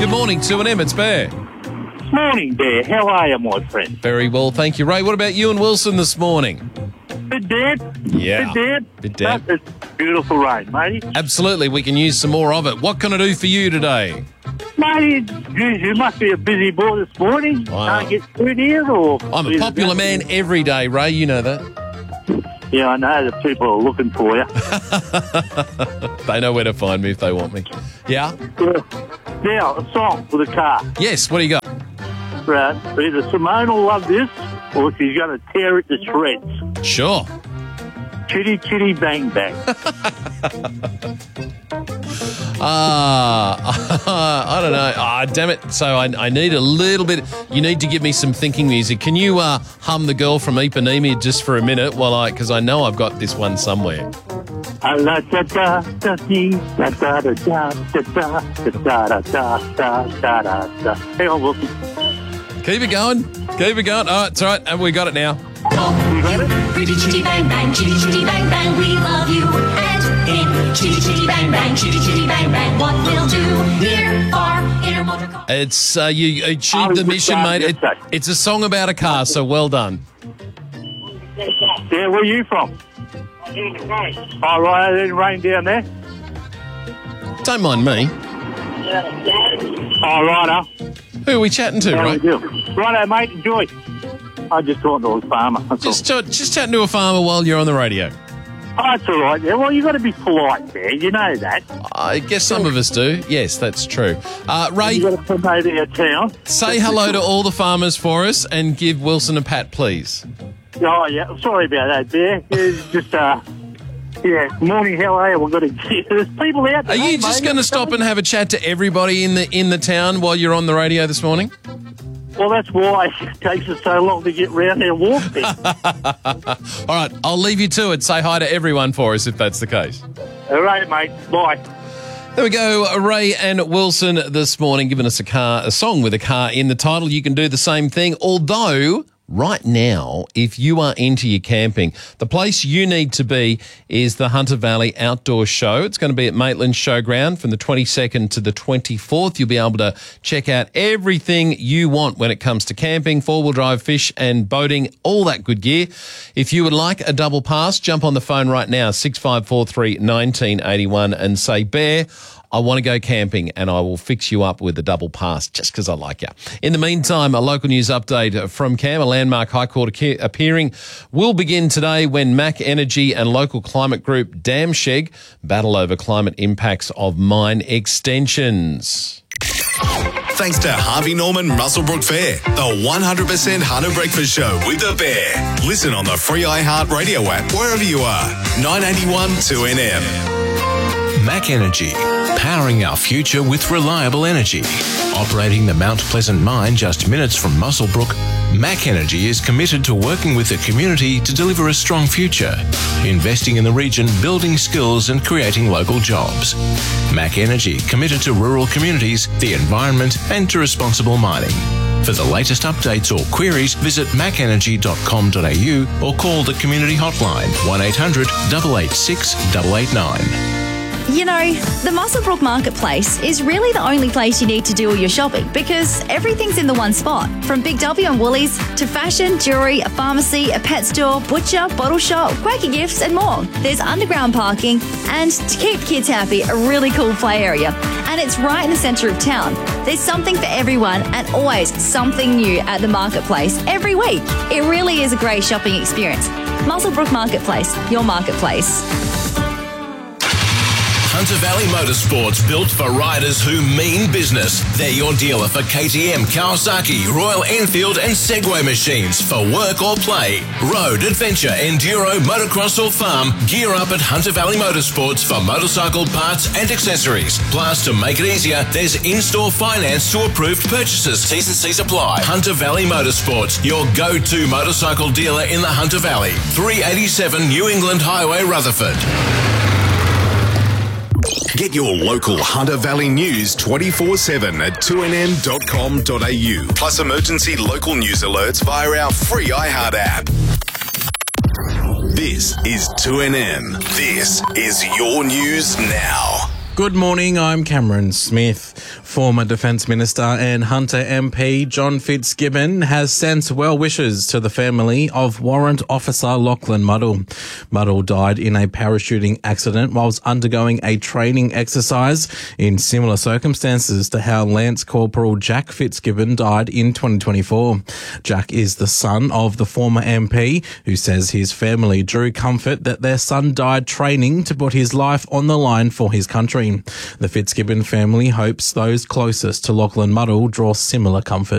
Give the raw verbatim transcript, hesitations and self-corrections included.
Good morning, two N M, it's Bear. Morning, Bear. How are you, my friend? Very well, thank you, Ray. What about you and Wilson this morning? Bit damp. Yeah. Bit damp. Bit damp. But it's beautiful rain, matey. Absolutely, we can use some more of it. What can I do for you today? Matey, geez, you must be a busy boy this morning. Wow. Can't get through here, or... I'm a popular man every day, Ray, you know that. Yeah, I know the people are looking for you. They know where to find me if they want me. Yeah? Yeah. Now, a song for the car. Yes, what do you got? Right. Either Simone will love this, or she's going to tear it to shreds. Sure. Chitty, chitty, bang, bang. Ah, I don't know. Ah, damn it. So I, I need a little bit. You need to give me some thinking music. Can you uh, hum the girl from Ipanema just for a minute while I, because I know I've got this one somewhere. Hang on, Wilson. Keep it going. Keep it going. Oh, it's all right. And we got it now. You got it? Chitty chitty bang bang, chitty chitty bang bang, we love you. And in chitty chitty bang bang, chitty chitty bang bang, what we'll do near, far, in our motor car. It's uh, you achieved Oh, the good mission, job, mate. yes, It, sir. it's a song about a car, so well done. Yeah, where are you from? All right, it didn't rain down there. Don't mind me. All right, huh? Who are we chatting to, How right? we do? Righto, mate, enjoy. I just thought it was farmer. That's Just, uh, just chatting to a farmer while you're on the radio. all. Oh, that's all right. Yeah, well, you got to be polite there. You know that. I guess some of us do. Yes, that's true. Uh, Ray, You got to promote our town. say hello to all the farmers for us and give Wilson a pat, please. Oh, yeah. Sorry about that, Bear. It's just, uh, yeah. Morning, how are you? We've got to get. There's people out there. Are you just going to stop and have a chat to everybody in the in the town while you're on the radio this morning? Well, that's why it takes us so long to get round there and walk there. All right, I'll leave you to it. Say hi to everyone for us if that's the case. All right, mate. Bye. There we go, Ray and Wilson this morning giving us a car, a song with a car in the title. You can do the same thing, although right now, if you are into your camping, the place you need to be is the Hunter Valley Outdoor Show. It's going to be at Maitland Showground from the twenty-second to the twenty-fourth. You'll be able to check out everything you want when it comes to camping, four-wheel drive, fish and boating, all that good gear. If you would like a double pass, jump on the phone right now, six five four three, one nine eight one, and say, Bear, I want to go camping, and I will fix you up with a double pass just because I like you. In the meantime, a local news update from Cam, a landmark High Court appearing, will begin today when Mac Energy and local climate group Damsheg battle over climate impacts of mine extensions. Thanks to Harvey Norman Muswellbrook Fair, the one hundred percent Hunter Breakfast Show with the Bear. Listen on the free iHeartRadio app wherever you are. nine eighty-one two N M. Mac Energy, powering our future with reliable energy. Operating the Mount Pleasant mine just minutes from Muswellbrook, Mac Energy is committed to working with the community to deliver a strong future, investing in the region, building skills and creating local jobs. Mac Energy, committed to rural communities, the environment and to responsible mining. For the latest updates or queries, visit mac energy dot com dot a u or call the community hotline one eight hundred, eight eight six, eight eight nine. You know, the Muswellbrook Marketplace is really the only place you need to do all your shopping because everything's in the one spot. From Big W and Woolies to fashion, jewellery, a pharmacy, a pet store, butcher, bottle shop, quacky gifts and more. There's underground parking and, to keep kids happy, a really cool play area. And it's right in the centre of town. There's something for everyone and always something new at the Marketplace every week. It really is a great shopping experience. Muswellbrook Marketplace, your marketplace. Hunter Valley Motorsports, built for riders who mean business. They're your dealer for K T M, Kawasaki, Royal Enfield and Segway machines for work or play. Road, adventure, enduro, motocross or farm, gear up at Hunter Valley Motorsports for motorcycle parts and accessories. Plus, to make it easier, there's in-store finance to approved purchases. T's and C's apply. Hunter Valley Motorsports, your go-to motorcycle dealer in the Hunter Valley. three eighty-seven New England Highway, Rutherford. Get your local Hunter Valley news twenty-four seven at two n m dot com dot a u. Plus emergency local news alerts via our free iHeart app. This is two N M. This is your news now. Good morning, I'm Cameron Smith. Former Defence Minister and Hunter M P John Fitzgibbon has sent well wishes to the family of Warrant Officer Lachlan Muddle. Muddle died in a parachuting accident whilst undergoing a training exercise in similar circumstances to how Lance Corporal Jack Fitzgibbon died in twenty twenty-four. Jack is the son of the former M P, who says his family drew comfort that their son died training to put his life on the line for his country. The Fitzgibbon family hopes those closest to Lachlan Muddle draw similar comfort.